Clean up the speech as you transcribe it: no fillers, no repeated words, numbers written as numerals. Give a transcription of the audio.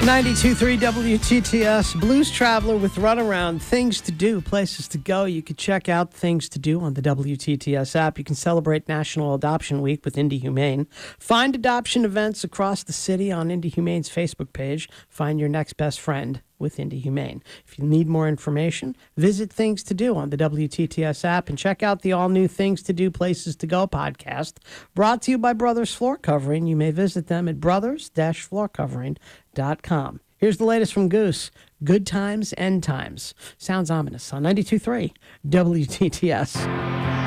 92.3 WTTS, Blues Traveler with Runaround, things to do, places to go. You can check out things to do on the WTTS app. You can celebrate National Adoption Week with Indy Humane. Find adoption events across the city on Indy Humane's Facebook page. Find your next best friend with Indy Humane. If you need more information, visit Things to Do on the WTTS app and check out the all-new Things to Do, Places to Go podcast, brought to you by Brothers Floor Covering. You may visit them at brothers-floorcovering.com. Here's the latest from Goose. Good times, end times. Sounds ominous on 92.3 WTTS.